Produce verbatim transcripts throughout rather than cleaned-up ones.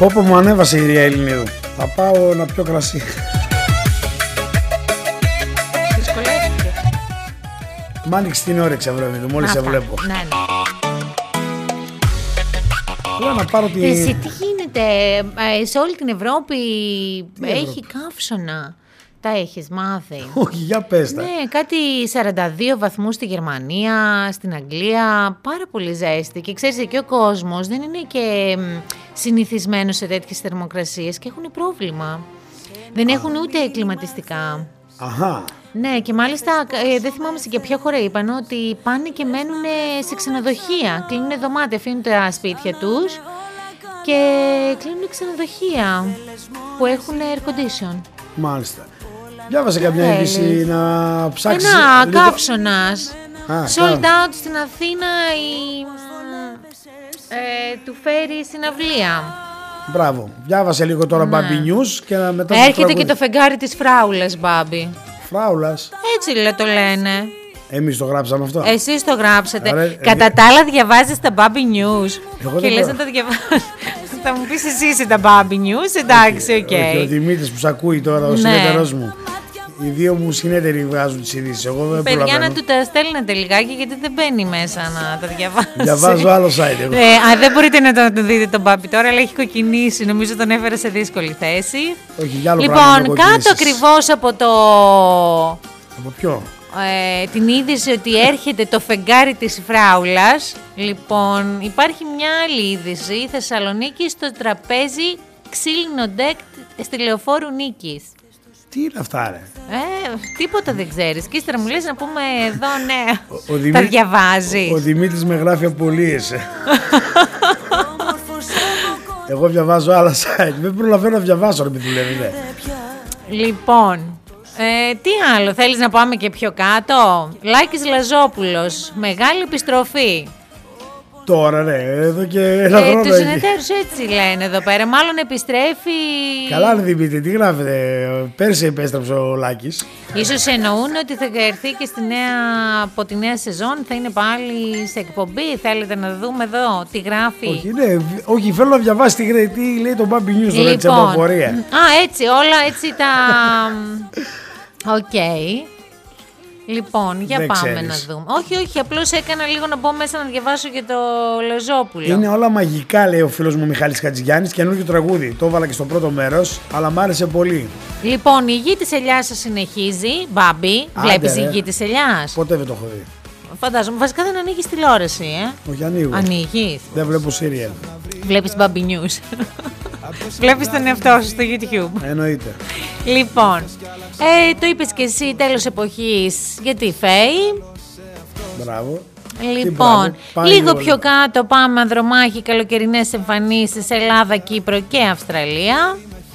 Πόπο μου ανέβασε η Ρία Ελληνίδου. Θα πάω να πιω κρασί. Δυσκολεύτηκε. Μ' άνοιξε την όρεξη αύριο, μόλις σε βλέπω. Ναι, ναι. Λέω να πάρω τη... Εσύ τι γίνεται, ε, σε όλη την Ευρώπη Τι έχει Ευρώπη? καύσωνα. Τα έχεις μάθει? Όχι, για πες τα. Ναι, κάτι σαράντα δύο βαθμούς στη Γερμανία, στην Αγγλία, πάρα πολύ ζέστη. Και ξέρεις, εκεί ο κόσμος δεν είναι και συνηθισμένος σε τέτοιες θερμοκρασίες και έχουν πρόβλημα. Δεν έχουν ούτε κλιματιστικά. Αχα. Ναι, και μάλιστα ε, δεν θυμάμαι σε ποια χώρα είπαν ότι πάνε και μένουν σε ξενοδοχεία. Κλείνουν δωμάτια, αφήνουν τα σπίτια τους και κλείνουν ξενοδοχεία που έχουν air condition. Μάλιστα. Διάβασε κάποια θέλεις? είδηση να ψάξεις. Ένα λίγο... καύσωνας. Α, Sold κά- out στην Αθήνα η, ε, του φέρει συναυλία. Μπράβο. Διάβασε λίγο τώρα Ναι. Baby News και να μετά. Έρχεται και το φεγγάρι της φράουλας, Μπάμπη. Φράουλας. Έτσι λέει, το λένε. Εμείς το γράψαμε αυτό. Εσείς το γράψατε. Άρα, Κατά ε, τα άλλα διαβάζεις τα Baby News. Εγώ Και δεν λες το- να τα διαβάζεις. Θα μου πεις εσύ είσαι τα Baby News. Εντάξει, οκ. Όχι, ο Δημήτρης που σ' ακούει τώρα, ο Ναι. συνεταιρός μου. Οι δύο μου συνέτεροι βγάζουν τις ειδήσεις. Εγώ δεν Παιδιά, προλαβαίνω. να του τα στέλνετε λιγάκι γιατί δεν μπαίνει μέσα να τα διαβάσει. Διαβάζω άλλο site εγώ. Ε, α, δεν μπορείτε να το, το δείτε τον Μπάμπη τώρα, αλλά έχει κοκκινήσει. Νομίζω τον έφερε σε δύσκολη θέση. Όχι, για άλλο πράγμα Λοιπόν, με κάτω κοκκινήσεις. ακριβώς από το, Από ποιο? ε, την είδηση ότι έρχεται το φεγγάρι της φράουλας. Λοιπόν, υπάρχει μια άλλη είδηση. Η Θεσσαλονίκη στο τραπέζι ξύλινο ντεκ στη Λεωφόρου Νίκης. Τι είναι αυτά, ρε? Ε, τίποτα δεν ξέρεις. Και ύστερα μου λες να πούμε εδώ, ναι, Ο τα Δημήτρης- διαβάζεις. Ο Δημήτρης με γράφει απολύεσαι. Εγώ διαβάζω άλλα site. Δεν προλαβαίνω να διαβάσω, ρε παιδί δουλεύει. Λοιπόν, ε, τι άλλο, θέλεις να πάμε και πιο κάτω? Λάκης Λαζόπουλος, μεγάλη επιστροφή. Τώρα, ρε, εδώ και ένα Ε, χρόνο τους έχει. συνεταίρους έτσι λένε εδώ πέρα, μάλλον επιστρέφει. Καλά, ρε Δημήτρη, τι γράφετε? Πέρσι επέστρεψε ο Λάκης. Ίσως εννοούν ότι θα έρθει και στη νέα, από τη νέα σεζόν, θα είναι πάλι σε εκπομπή. Θέλετε να δούμε εδώ τι γράφει? Όχι, ναι, όχι, θέλω να διαβάσει τι, γρέ- τι λέει το Baby News τώρα, έτσι από απορία. α, έτσι, όλα έτσι τα... Οκ. Λοιπόν, για Δεν πάμε ξέρεις. να δούμε. Όχι, όχι, απλώς έκανα λίγο να μπω μέσα να διαβάσω για το Λαζόπουλο. Είναι όλα μαγικά, λέει ο φίλος μου Μιχάλης Χατζηγιάννης, καινούργιο τραγούδι. Το έβαλα και στο πρώτο μέρος, αλλά μ' άρεσε πολύ. Λοιπόν, η Γη της Ελιάς σας συνεχίζει. Μπάμπη, Άντε, βλέπεις ρε. η Γη της Ελιάς? Ποτέ δεν το έχω δει. Φαντάζομαι, βασικά δεν ανοίγεις τηλεόραση, ε. Όχι, ανοίγω. Ανοίγεις. Δεν βλέπω σύριαλ. Βλέπεις Μπάμπη News. Βλέπεις τον εαυτό σου στο YouTube. Εννοείται. Λοιπόν, ε, το είπες και εσύ, τέλος εποχής, γιατί φαίει. Μπράβο. Λοιπόν, μπράβο, πάλι λίγο όλα. πιο κάτω πάμε Ανδρομάχη, καλοκαιρινές εμφανίσεις Ελλάδα, Κύπρο και Αυστραλία.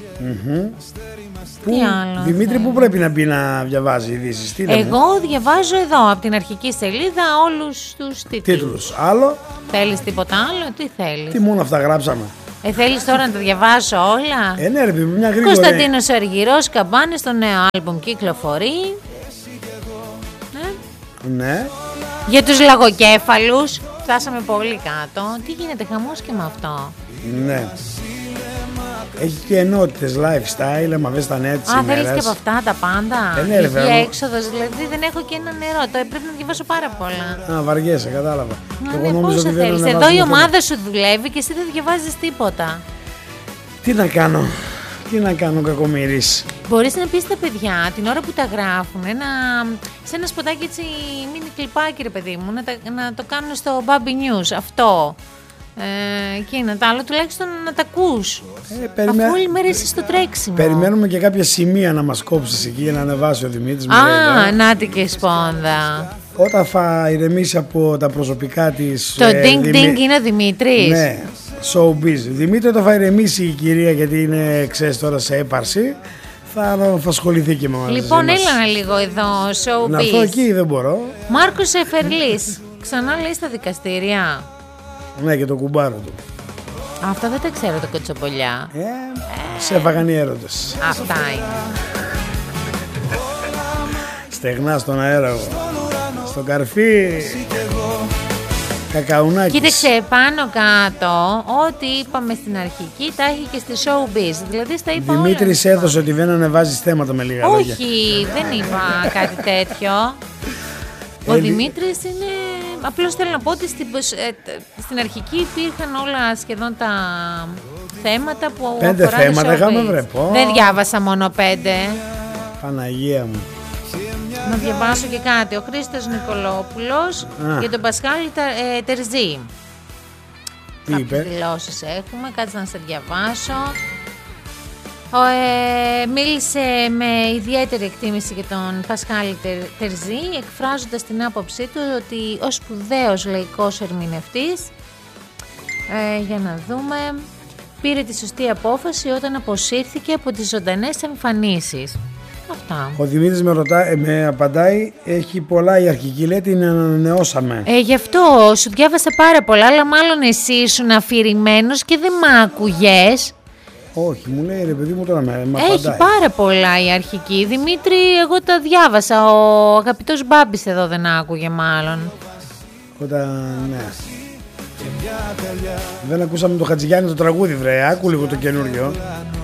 Πού, Τι άλλο Δημήτρη, πού πρέπει να μπει να διαβάζει ειδήσεις? Τι λέμε? Εγώ διαβάζω εδώ από την αρχική σελίδα όλους τους τίτλους. Τίτλους. Άλλο. Θέλεις τίποτα άλλο, τι θέλεις? Τι μόνο αυτά γράψαμε? Ε, θέλεις τώρα να τα διαβάσω όλα? Ε, ναι, ρε, παιδί, μια γρήγορη. Κωνσταντίνος Αργυρός, Καμπάνες, το νέο άλμπουμ κυκλοφορεί. Ε, Ναι. Για τους λαγοκέφαλους φτάσαμε πολύ κάτω. Τι γίνεται, χαμός και με αυτό? Ναι. Έχει και ενότητες lifestyle, άμα δες τα νέα της Α, θέλεις ημέρας. και από αυτά τα πάντα? Ε, ναι, ρε, Υγεία, βέβαια. έξοδος, δηλαδή δεν έχω και ένα νερό. Το πρέπει να διαβάσω πάρα πολλά. Α, βαριέσαι, κατάλαβα. Μα Και ναι, εγώ νόμιζα πόσο ότι δεν θέλεις? είναι Εδώ βάζουμε η θέμα. ομάδα σου δουλεύει και εσύ δεν διαβάζεις τίποτα. Τι να κάνω, τι να κάνω κακομοίρης. Μπορείς να πεις στα παιδιά την ώρα που τα γράφουν ένα, σε ένα σποτάκι έτσι μίνι κλιπάκι, ρε παιδί μου, να, τα, να το κάνουν στο Baby News αυτό. Ε, εκείνα τα άλλο τουλάχιστον να τα ακούς. Ε, περιμέ- Αφού όλη μέρα είσαι στο τρέξιμο. Περιμένουμε και κάποια σημεία να μας κόψεις εκεί για να ανεβάσει ο Δημήτρης. μου λέει Α, τώρα. νάτι και σπόνδα. Όταν θα ηρεμήσει από τα προσωπικά της... Το ε, ding Δημη- ding είναι ο Δημήτρης. Ναι, showbiz. Δημήτρη, όταν θα ηρεμήσει η κυρία, γιατί είναι, ξέρεις, τώρα σε έπαρση, θα, θα ασχοληθεί και με μαζί Λοιπόν, μας. έλα ένα λίγο εδώ, Να έρθω showbiz. εκεί δεν μπορώ. Μάρκος Εφερλής, ξανά λέει στα δικαστήρια. Ναι, και το κουμπάρο του. Αυτό δεν τα ξέρω, το κοτσοπολιά. Ε, σε έφαγαν οι έρωτες. Αυτά είναι. Στεγνά στον αέρα εγώ. Στο καρφί. Κακαουνάκης. Κοίταξε, πάνω κάτω, ό,τι είπαμε στην αρχική τα έχει και στη showbiz. Δηλαδή στα είπα Δημήτρης όλα. έδωσε ότι δεν ανεβάζεις θέματα με λίγα λόγια. Όχι, δεν είπα κάτι τέτοιο. Ο Έλλη... Δημήτρης είναι... Απλώς θέλω να πω ότι στην, στην αρχική υπήρχαν όλα σχεδόν τα θέματα που πέντε αφορά θέματα είχαμε βρεπώ. Δεν διάβασα μόνο πέντε. Παναγία μου. Να διαβάσω και κάτι. Ο Χρήστος Νικολόπουλος Α. για τον Πασχάλη ε, Τερζή. Τι είπε? Κάποιες δηλώσεις έχουμε, κάτσε να σε διαβάσω. Ο, ε, μίλησε με ιδιαίτερη εκτίμηση για τον Πασχάλη Τερζή, εκφράζοντας την άποψή του ότι ως σπουδαίος λαϊκός ερμηνευτής, ε, για να δούμε, πήρε τη σωστή απόφαση όταν αποσύρθηκε από τις ζωντανές εμφανίσεις. Αυτά. Ο Δημήτρης με, ρωτά, με απαντάει, έχει πολλά η αρχική, λέει την ανανεώσαμε. Ε, γι' αυτό σου διάβασα πάρα πολλά, αλλά μάλλον εσύ ήσουν αφηρημένος και δεν μ' άκουγες. Όχι, μου λέει ρε παιδί μου τώρα με, με Έχει απαντάει. πάρα πολλά η αρχική. Δημήτρη, εγώ τα διάβασα. Ο αγαπητός Μπάμπης εδώ δεν άκουγε μάλλον. Όταν, ναι. Δεν ακούσαμε το Χατζηγιάννη το τραγούδι, βρε. Άκου λίγο το καινούριο.